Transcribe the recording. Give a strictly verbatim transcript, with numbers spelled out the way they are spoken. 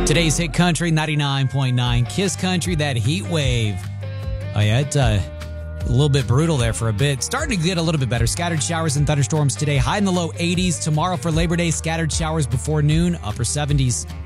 Today's Hit Country ninety-nine point nine Kiss Country, that heat wave. Oh yeah, it's uh, a little bit brutal there for a bit. Starting to get a little bit better. Scattered showers and thunderstorms today. High in the low eighties. Tomorrow for Labor Day, scattered showers before noon, upper seventies.